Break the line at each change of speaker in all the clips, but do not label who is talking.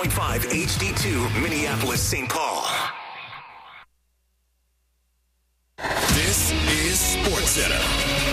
101.5 HD2, Minneapolis, St. Paul. This is SportsCenter.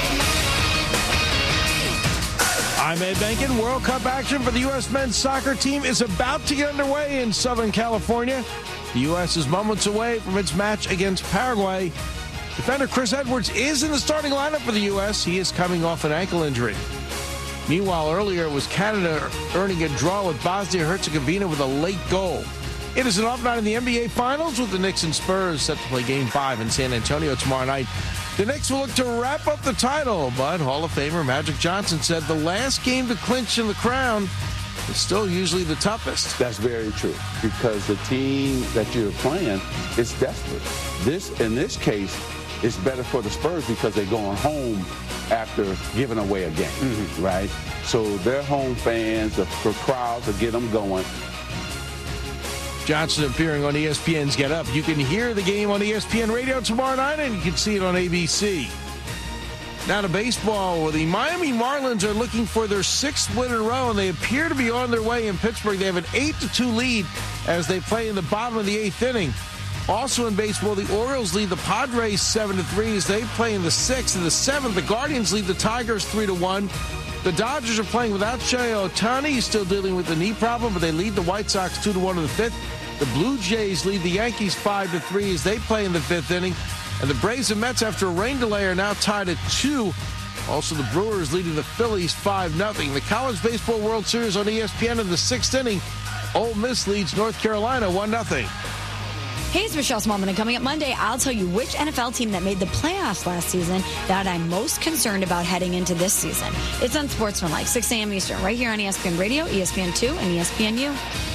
I'm Ed Benkin. World Cup action for the U.S. men's soccer team is about to get underway in Southern California. The U.S. is moments away from its match against Paraguay. Defender Chris Edwards is in the starting lineup for the U.S. He is coming off an ankle injury. Meanwhile, earlier it was Canada earning a draw with Bosnia-Herzegovina with a late goal. It is an off night in the NBA Finals with the Knicks and Spurs set to play Game 5 in San Antonio tomorrow night. The Knicks will look to wrap up the title, but Hall of Famer Magic Johnson said the last game to clinch in the crown is still usually the toughest.
That's very true, because the team that you're playing is desperate. In this case, it's better for the Spurs because they're going home after giving away a game, right? So their home fans, the crowds will get them going.
Johnson appearing on ESPN's Get Up. You can hear the game on ESPN Radio tomorrow night, and you can see it on ABC. Now to baseball, where the Miami Marlins are looking for their 6th win in a row, and they appear to be on their way in Pittsburgh. They have an 8-2 lead as they play in the bottom of the 8th inning. Also in baseball, the Orioles lead the Padres 7-3 as they play in the 6th. In the 7th, the Guardians lead the Tigers 3-1. The Dodgers are playing without Shohei Ohtani. He's still dealing with the knee problem, but they lead the White Sox 2-1 in the 5th. The Blue Jays lead the Yankees 5-3 as they play in the 5th inning. And the Braves and Mets, after a rain delay, are now tied at 2. Also, the Brewers leading the Phillies 5-0. The College Baseball World Series on ESPN in the 6th inning. Ole Miss leads North Carolina 1-0.
Hey, it's Michelle Smallman, and coming up Monday, I'll tell you which NFL team that made the playoffs last season that I'm most concerned about heading into this season. It's on Sportsmanlike, 6 a.m. Eastern, right here on ESPN Radio, ESPN2, and ESPNU.